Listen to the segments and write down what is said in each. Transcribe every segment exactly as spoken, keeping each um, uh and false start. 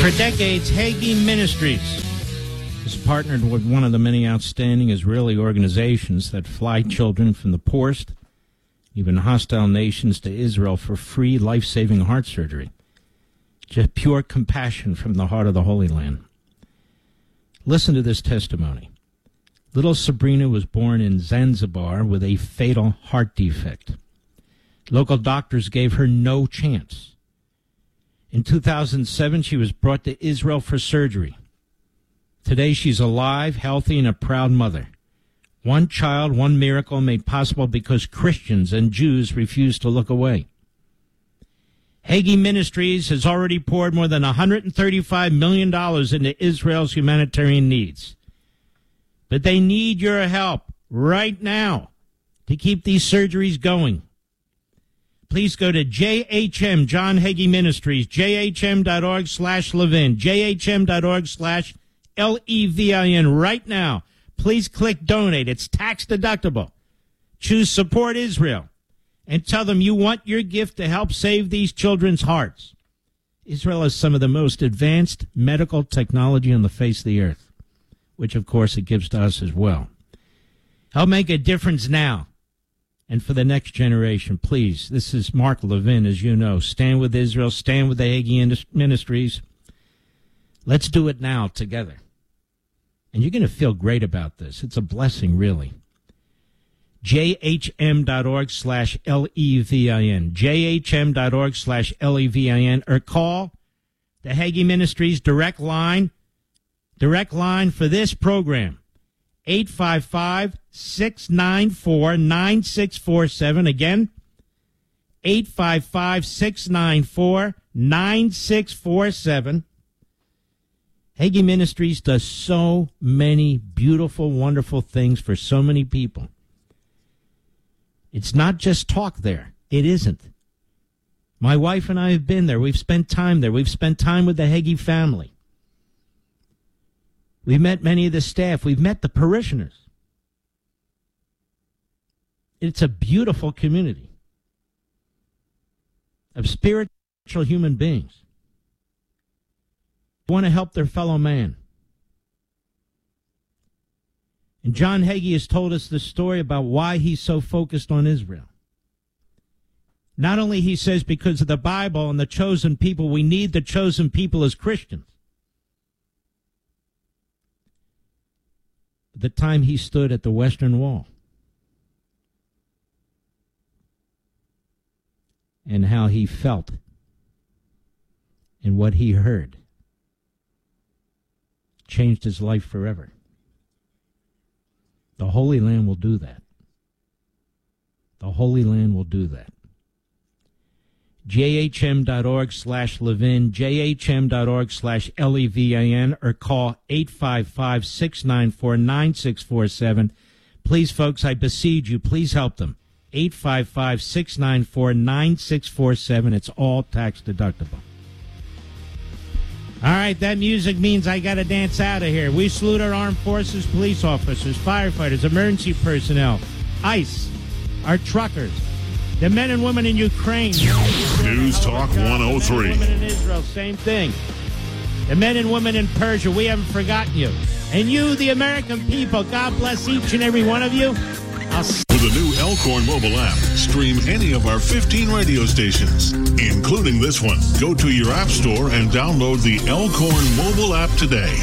For decades, Hagee Ministries has partnered with one of the many outstanding Israeli organizations that fly children from the poorest, even hostile nations, to Israel for free life-saving heart surgery. Just pure compassion from the heart of the Holy Land. Listen to this testimony. Little Sabrina was born in Zanzibar with a fatal heart defect. Local doctors gave her no chance. In two thousand seven, she was brought to Israel for surgery. Today, she's alive, healthy, and a proud mother. One child, one miracle made possible because Christians and Jews refused to look away. Hagee Ministries has already poured more than one hundred thirty-five million dollars into Israel's humanitarian needs. But they need your help right now to keep these surgeries going. Please go to J H M, John Hagee Ministries, J H M dot org slash Levin, J H M dot org slash L E V I N right now. Please click donate. It's tax deductible. Choose Support Israel and tell them you want your gift to help save these children's hearts. Israel has some of the most advanced medical technology on the face of the earth, which, of course, it gives to us as well. Help make a difference now. And for the next generation, please, this is Mark Levin, as you know. Stand with Israel. Stand with the Hagee Ministries. Let's do it now together. And you're going to feel great about this. It's a blessing, really. J H M dot org slash L E V I N. J H M dot org slash L E V I N. Or call the Hagee Ministries direct line, direct line for this program. eight five five, six nine four, nine six four seven. Again, eight five five, six nine four, nine six four seven. Hagee Ministries does so many beautiful, wonderful things for so many people. It's not just talk there. It isn't. My wife and I have been there. We've spent time there. We've spent time with the Hagee family. We've met many of the staff. We've met the parishioners. It's a beautiful community of spiritual human beings who want to help their fellow man. And John Hagee has told us the story about why he's so focused on Israel. Not only, he says, because of the Bible and the chosen people, we need the chosen people as Christians. The time he stood at the Western Wall and how he felt and what he heard changed his life forever. The Holy Land will do that. The Holy Land will do that. J H M dot org slash Levin, J H M dot org slash L E V I N, or call eight five five, six nine four, nine six four seven. Please, folks, I beseech you, please help them. eight five five, six nine four, nine six four seven. It's all tax deductible. All right, that music means I got to dance out of here. We salute our armed forces, police officers, firefighters, emergency personnel, ICE, our truckers, the men and women in Ukraine. News Talk one oh three. The men and women in Israel, same thing. The men and women in Persia, we haven't forgotten you. And you, the American people, God bless each and every one of you. I'll see With the new Elkhorn mobile app, stream any of our fifteen radio stations, including this one. Go to your app store and download the Elkhorn mobile app today.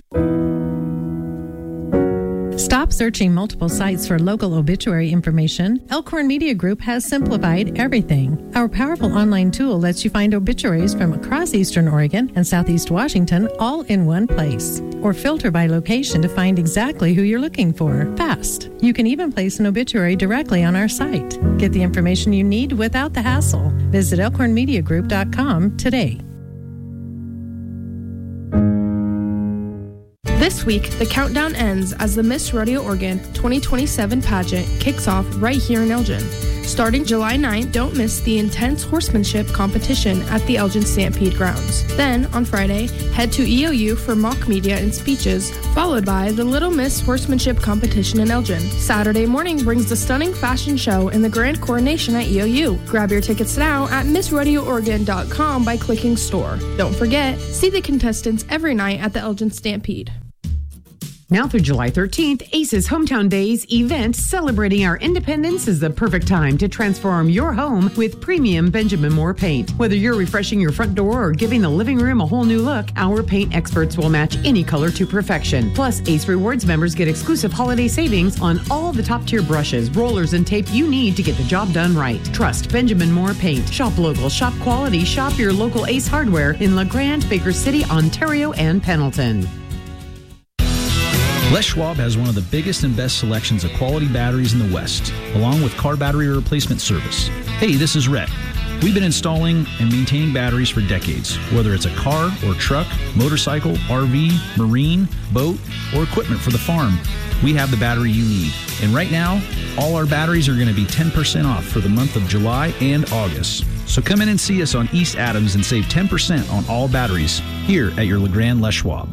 Stop searching multiple sites for local obituary information. Elkhorn Media Group has simplified everything. Our powerful online tool lets you find obituaries from across Eastern Oregon and Southeast Washington all in one place. Or filter by location to find exactly who you're looking for fast. You can even place an obituary directly on our site. Get the information you need without the hassle. Visit elkhorn media group dot com today. This week, the countdown ends as the Miss Rodeo Oregon twenty twenty-seven pageant kicks off right here in Elgin. Starting July ninth, don't miss the intense horsemanship competition at the Elgin Stampede grounds. Then, on Friday, head to E O U for mock media and speeches, followed by the Little Miss Horsemanship competition in Elgin. Saturday morning brings the stunning fashion show and the grand coronation at E O U. Grab your tickets now at miss rodeo oregon dot com by clicking store. Don't forget, see the contestants every night at the Elgin Stampede. Now through July thirteenth, ACE's Hometown Days event celebrating our independence is the perfect time to transform your home with premium Benjamin Moore paint. Whether you're refreshing your front door or giving the living room a whole new look, our paint experts will match any color to perfection. Plus, Ace Rewards members get exclusive holiday savings on all the top-tier brushes, rollers, and tape you need to get the job done right. Trust Benjamin Moore paint. Shop local, shop quality, shop your local Ace Hardware in LeGrand, Baker City, Ontario, and Pendleton. Les Schwab has one of the biggest and best selections of quality batteries in the West, along with car battery replacement service. Hey, this is Rhett. We've been installing and maintaining batteries for decades, whether it's a car or truck, motorcycle, R V, marine, boat, or equipment for the farm. We have the battery you need. And right now, all our batteries are going to be ten percent off for the month of July and August. So come in and see us on East Adams and save ten percent on all batteries here at your LeGrand Les Schwab.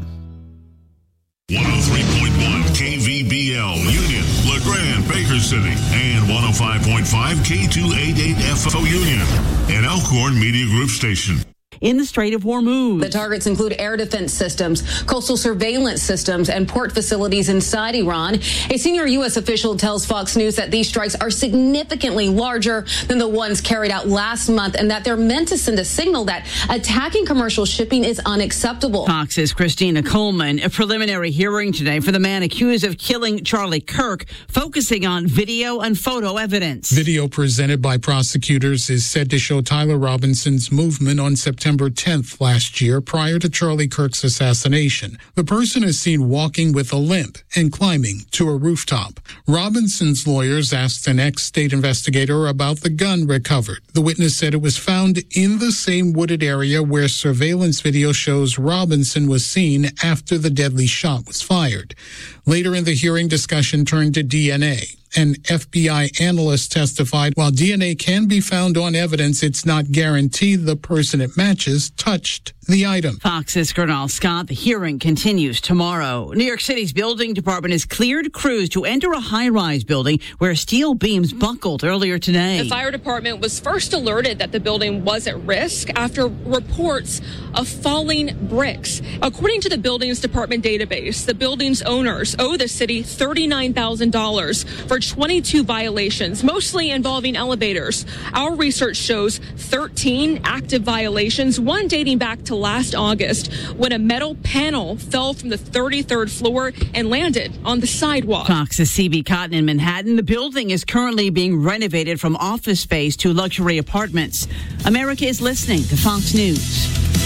one oh three point one K V B L, Union, LeGrand, Baker City, and one oh five point five K two eighty-eight F O Union, an Elkhorn Media Group station. In the Strait of Hormuz. The targets include air defense systems, coastal surveillance systems, and port facilities inside Iran. A senior U S official tells Fox News that these strikes are significantly larger than the ones carried out last month and that they're meant to send a signal that attacking commercial shipping is unacceptable. Fox's Christina Coleman. A preliminary hearing today for the man accused of killing Charlie Kirk, focusing on video and photo evidence. Video presented by prosecutors is said to show Tyler Robinson's movement on September tenth last year prior to Charlie Kirk's assassination. The person is seen walking with a limp and climbing to a rooftop. Robinson's lawyers asked an ex-state investigator about the gun recovered. The witness said it was found in the same wooded area where surveillance video shows Robinson was seen after the deadly shot was fired. Later in the hearing, discussion turned to D N A. An F B I analyst testified while D N A can be found on evidence, it's not guaranteed the person it matches touched the item. Fox's Colonel Scott. The hearing continues tomorrow. New York City's building department has cleared crews to enter a high-rise building where steel beams buckled earlier today. The fire department was first alerted that the building was at risk after reports of falling bricks. According to the building's department database, the building's owners owe the city thirty-nine thousand dollars for twenty-two violations, mostly involving elevators. Our research shows thirteen active violations, one dating back to last August when a metal panel fell from the thirty-third floor and landed on the sidewalk. Fox's C B Cotton in Manhattan. The building is currently being renovated from office space to luxury apartments. America is listening to Fox News.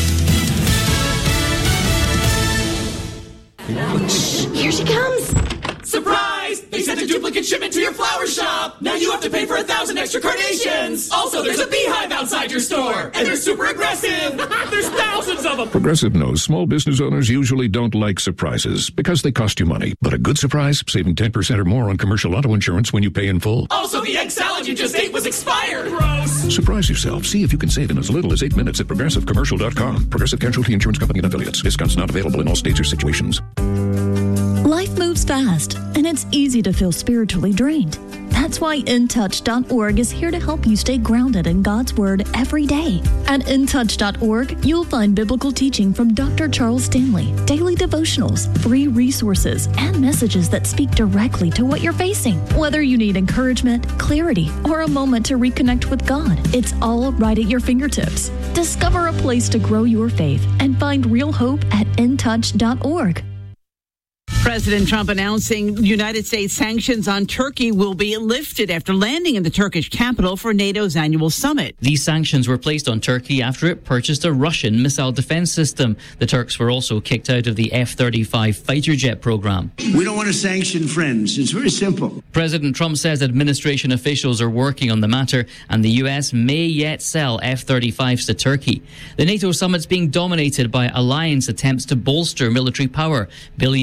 Here she comes. Surprise! They sent a duplicate shipment to your flower shop! Now you have to pay for a thousand extra carnations! Also, there's a beehive outside your store! And they're super aggressive! There's thousands of them! Progressive knows small business owners usually don't like surprises because they cost you money. But a good surprise, saving ten percent or more on commercial auto insurance when you pay in full. Also, the egg salad you just ate was expired! Gross! Surprise yourself. See if you can save in as little as eight minutes at progressive commercial dot com. Progressive Casualty Insurance Company and affiliates. Discounts not available in all states or situations. Life moves fast, and it's easy to feel spiritually drained. That's why in touch dot org is here to help you stay grounded in God's Word every day. At in touch dot org, you'll find biblical teaching from Doctor Charles Stanley, daily devotionals, free resources, and messages that speak directly to what you're facing. Whether you need encouragement, clarity, or a moment to reconnect with God, it's all right at your fingertips. Discover a place to grow your faith and find real hope at in touch dot org. President Trump announcing United States sanctions on Turkey will be lifted after landing in the Turkish capital for NATO's annual summit. These sanctions were placed on Turkey after it purchased a Russian missile defense system. The Turks were also kicked out of the F thirty-five fighter jet program. We don't want to sanction friends. It's very simple. President Trump says administration officials are working on the matter and the U S may yet sell F thirty-fives to Turkey. The NATO summit's being dominated by alliance attempts to bolster military power. Billions in arms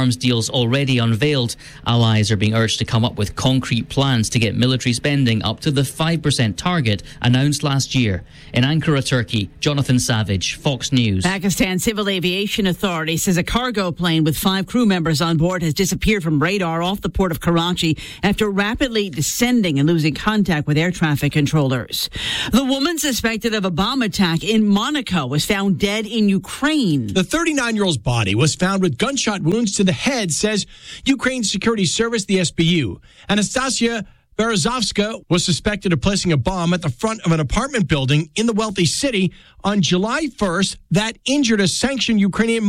arms deals already unveiled. Allies are being urged to come up with concrete plans to get military spending up to the five percent target announced last year. In Ankara, Turkey, Jonathan Savage, Fox News. Pakistan Civil Aviation Authority says a cargo plane with five crew members on board has disappeared from radar off the port of Karachi after rapidly descending and losing contact with air traffic controllers. The woman suspected of a bomb attack in Monaco was found dead in Ukraine. The thirty-nine-year-old's body was found with gunshot wounds to the head, says Ukraine's security service, the S B U. Anastasia Berezovska was suspected of placing a bomb at the front of an apartment building in the wealthy city on July first that injured a sanctioned Ukrainian